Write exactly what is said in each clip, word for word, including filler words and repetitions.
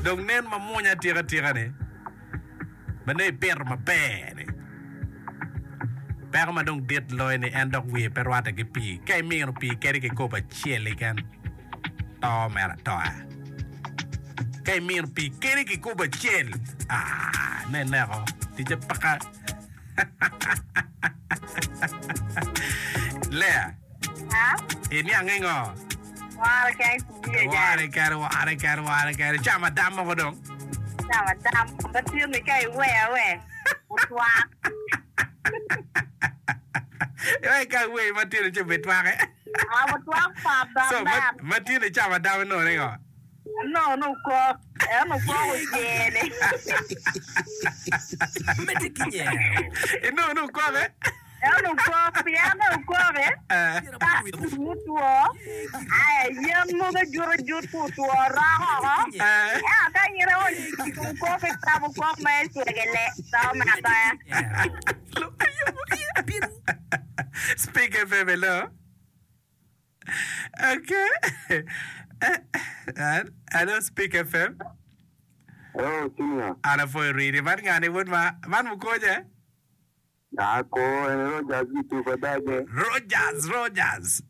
Dong nen mamunya tira-tira ne. Mane per ma pe ne. Per ma dong dit loy ne endok we per wata ke pi. Kai mi no pi keri ke ko ba chele kan. To mera to. Kai mi no pi keri ke ko ba chele. Ah, ne ne ro. Ti je paka. Lea. Ha? Ini ang ngo. Wala kay kuya ja. Ware kar ware kar ware kar. Chama dama ko dong. Sama dam, batir ni kay we we. Utwa. Ai ka we matire che betwa ke. Ah, utwa pa dam. So matire chama dama no ne ngo. No, no ko. Eh, no ko o jele. Mete kinye. No no ko be. Eh, no ko, pia no ko be. Eh. Utwa. Ai, yam mo ga juro juro utwa ra ha. Eh. Ah, ka yira o ko ke tabu ko me sugele. Sa ma ta. Speak F M hello. Okay. And hello Speak F M. Oh, Tina. Ana foi riri man ngane won ma man mu ko je. Ako, ano, jagi tu padaje. Rogers Rogers.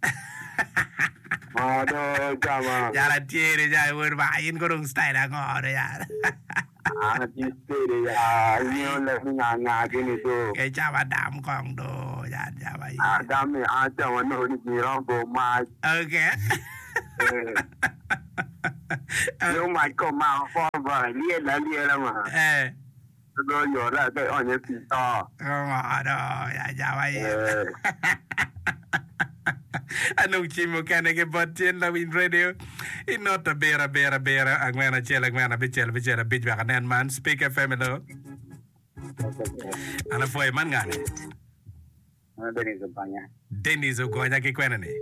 Ado, jama. Yara tiere ja won ma in ko dong style ngore ya. Ah, jistere ya. Niyo la nga nga gini to. Ke chama dam kong do ya ja ba. Adam ni aja wano ni jirang bo ma. Okay. Yo ma ko ma fo ba, lie la lie la ma. Eh. Do yo la ke onye pi to. Ngoro ya ja ba. Anong chimo kane ke botien la win radio. Inota bera bera bera angwena chela angwena bichela bichela bijwa kanen man Speak F M hello. Ana foi man ngane. Ano dari zubanya. Denis Ogonya ke kwena ne.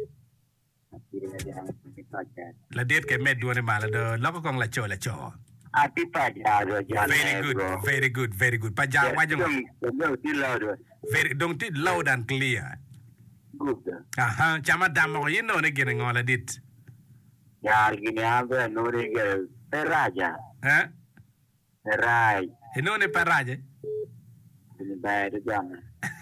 La det ke med duone mala do loko kong la cho la cho. Ati pa ja do ja. Very good, very good, very good. Pa ja wajong. Yo ti la do. Very don't it loud and clear. Good. Aha, chama damo you know ne gene ngola dit. Ya gini abe no re ge peraja. Eh? Perai. E non ne paraje? Ini bayar jam.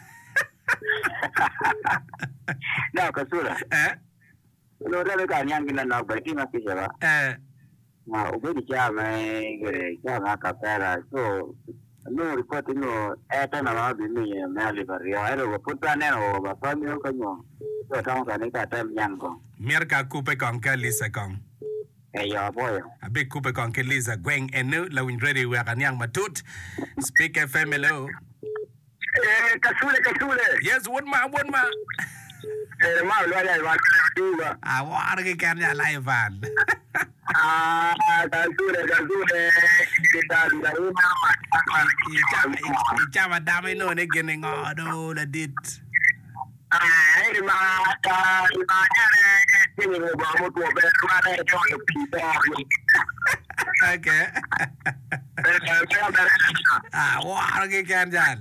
No, kasura. Eh? No re ka nyang gina na ba ki na ki jaba. Eh. Ma ube di jam e gere jam ka pera so no report no eta na ba bi mi me ali barrio ero ko puta ne o ba pa mi ko no. So tang ka ni ka tem nyang ko. Merka coupe con ka lisa con. E yo boy. A big coupe con ke lisa gweng enu la win ready we kan yang matut. Speak F M hello. Eh kasule kasule. Yes, what ma what ma. Eh ma lo ya ba tu ba. Ah, war ke kan ya live van. Ah, kasule kasule. Kita di rumah ma. Ichama dame no ne gene ngodo la dit. Ah, ini ma ka ma ne ni ba mo to be ma ne jo yo pito. Okay. Ah, war ke kan jan.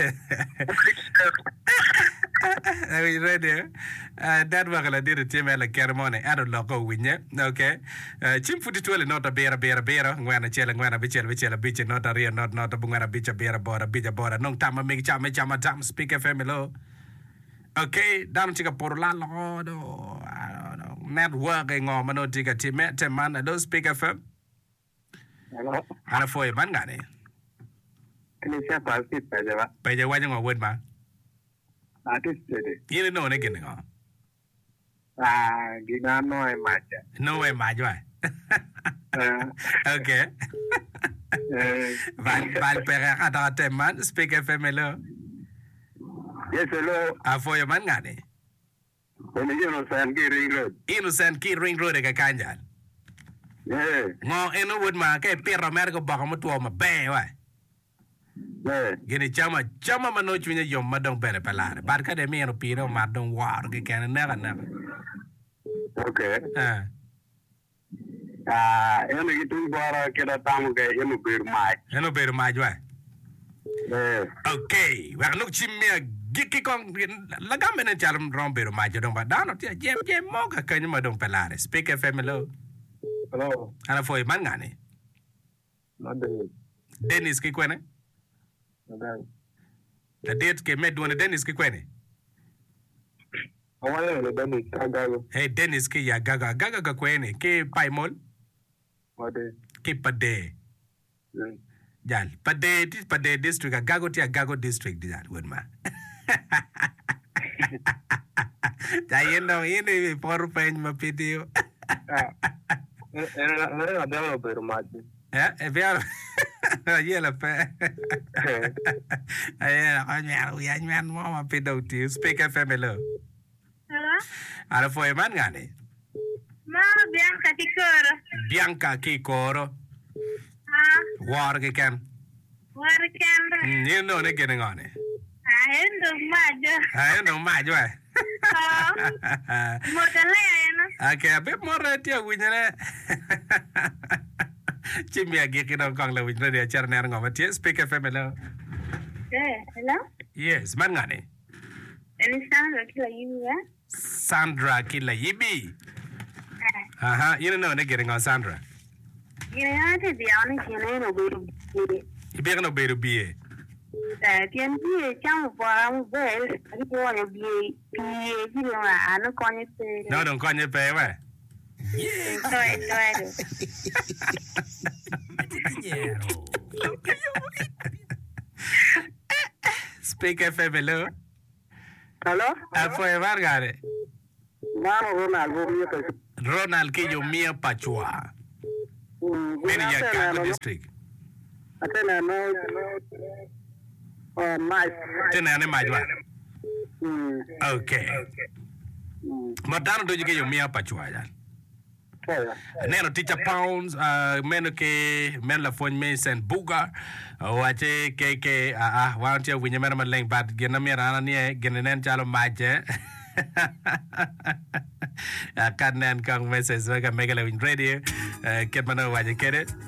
Are you ready? Uh, that wakala did it team la kermone ado loko winye. Okay. Uh, chim futi twele nota bera bera bera ngwana chela ngwana bichela bichela biche nota ria not nota bungwana bicha bera bora bicha bora nong tama meg chama chama tam Speak F M hello. Okay, dam chika porla lo do. I don't know. Network ngo mano tika time teman do Speak F M. Hello. Ana foi man ngane. Ini siapa sih Pak? Pe je wanya ngo wed ma. Artis jadi. Yini no ne gene ngo. Ah, gina no ai maja. No way ma jwa. Okay. Val val pere ada teman Speak F M hello. Yes, hello. A foi man ngane. Ini je no san ki ring road. Innocent ki ring road ka kanjan. Yeah. Ngo eno wed ma ke perro mergo ba mo to ma be wa. Yeah. Gini chama chama mano chunya yom madong bere pelare. Bar ka de mi no pino madong war ke kan na na. Okay. Ah. Ah, ini gitu bara kita tamu ke ini bermai. Eno ber ma jwa. Yeah. Okay, wa no chimia giki kong lagam ne chalam rom ber ma jodong ba dano ti jem jem mo ka kan madong pelare. Speak F M hello. Hello. Ana foi man ngane. Mother. Dennis Kikwene. Okay. The date ke med one Dennis Kikwene. I want to Dennis Kagago. Hey Dennis ki ya gaga gaga ka kwene ke paimol Mother. ke pade. Jal pade pade district a gago ti a gago district jal wonma. Ja yendo yendo por pen ma pidio. Ah. Era era developer mate. Eh, è vero. Io la fe. Eh, ogni ya man mama pido ti speak F M hello. Hello? Ala foi man gani. Ma Bianca ti coro. Bianca ki koro. Ah, War ke kan. war can. You know ne getting on it. I endo majo. I know my joy. Oh. Modele yana. Okay, a bit more at your winner. Jimmy, I get it on Kong la winner de charner ngoma ti speak F M hello. Eh, hello? Yes, man gani. Any sound kila you ya? Sandra Kila Yibi. Uh-huh. You don't know they're getting on Sandra. Yeah, to be honest, you know, we You better no better be. eh tian bi chang kwa mu be ri ko ne bi bi ji lo a no ko ni pe. No, don't call you pay. Why? To to Speak F M hello. Hello? I for a vargare. Mama Ronald Romeo. Ronald Kiyo Mia Pachua. Many ya Kago district. Atena no. Oh, nice. Tena ne majwa. Hmm. Okay. Madano do you get your Mia Pachua ya? Neno teacher pounds, uh, meno ke men la phone me send buga, wache ke ke ah ah want you when you man leng bad gena me rana ni genen chalo maje. Kanen kang message ga megala win radio, ket mana waje kere.